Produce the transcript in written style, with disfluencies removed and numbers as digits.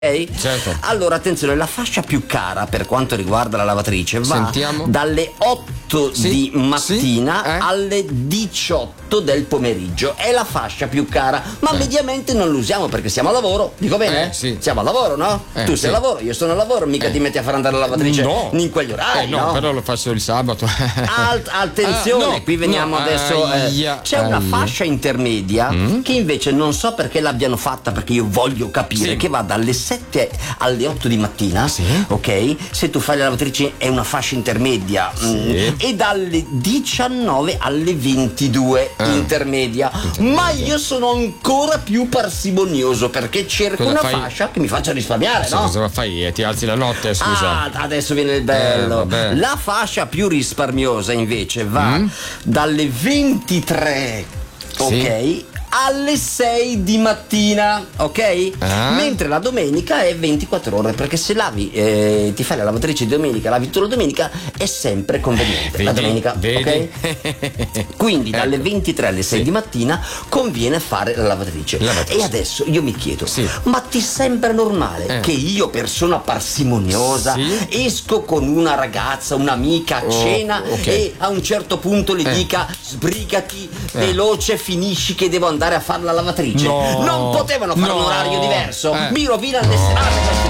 Certo. Allora attenzione, la fascia più cara per quanto riguarda la lavatrice va dalle 8 di mattina alle 18 del pomeriggio. È la fascia più cara, ma mediamente non l'usiamo perché siamo a lavoro. Dico bene? Siamo a lavoro, no? Tu sei a lavoro, io sono a lavoro, mica ti metti a far andare la lavatrice in quegli orari. No, però lo faccio il sabato. Attenzione, qui veniamo adesso. C'è una fascia intermedia che invece non so perché l'abbiano fatta, perché io voglio capire, che va dalle 7 alle 8 di mattina, ok? Se tu fai la lavatrice è una fascia intermedia, e dalle 19 alle 22 intermedia. Ma io sono ancora più parsimonioso perché cerco una fascia che mi faccia risparmiare, no? Cosa fai? Ti alzi la notte, scusa? Adesso viene il bello. La fascia più risparmiosa invece va dalle 23, ok? Alle 6 di mattina, ok? Mentre la domenica è 24 ore, perché se lavi, ti fai la lavatrice di domenica, lavi tutta la domenica, è sempre conveniente. La domenica, ok? Quindi dalle 23 alle 6 di mattina conviene fare la lavatrice. E adesso io mi chiedo, ma ti sembra normale che io, persona parsimoniosa, esco con una ragazza, un'amica a cena e a un certo punto le dica sbrigati, veloce, finisci che devo andare a fare la lavatrice? Non potevano fare un orario diverso? Mi rovinano le serate queste